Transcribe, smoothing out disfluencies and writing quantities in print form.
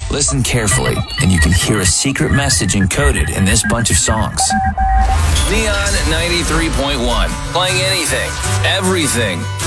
Listen carefully, and you can hear a secret message encoded in this bunch of songs. Neon 93.1, playing anything, everything